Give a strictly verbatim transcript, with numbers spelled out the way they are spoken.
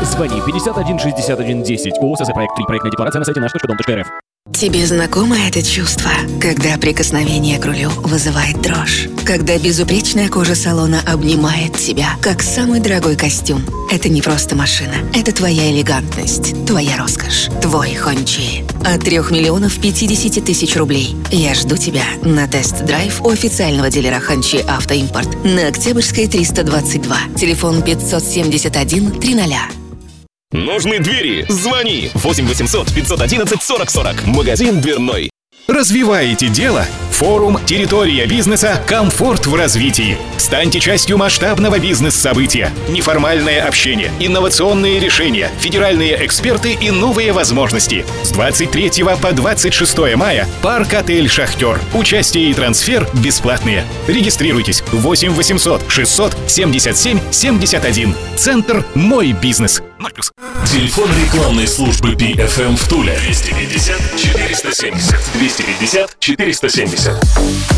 Звони пятьдесят один шестьдесят один десять. ООО «СС-проект три». Проектная декларация на сайте наш точка дом точка эр эф. Тебе знакомо это чувство, когда прикосновение к рулю вызывает дрожь? Когда безупречная кожа салона обнимает тебя, как самый дорогой костюм? Это не просто машина, это твоя элегантность, твоя роскошь, твой Хончи. От трех миллионов пятидесяти тысяч рублей. Я жду тебя на тест-драйв у официального дилера Хончи Автоимпорт на Октябрьской триста двадцать два. Телефон пятьсот семьдесят один триста. Нужны двери? Звони восемь восемьсот пятьсот одиннадцать сорок сорок. Магазин дверной. Развиваете дело? Форум «Территория бизнеса. Комфорт в развитии». Станьте частью масштабного бизнес-события. Неформальное общение, инновационные решения, федеральные эксперты и новые возможности. С двадцать третьего по двадцать шестое мая парк-отель «Шахтер». Участие и трансфер бесплатные. Регистрируйтесь. восемь восемьсот шестьсот семьдесят семь семьдесят один. Центр «Мой бизнес». ноль плюс. Телефон рекламной службы би эф эм в Туле. двести пятьдесят четыреста семьдесят. двести пятьдесят четыреста семьдесят.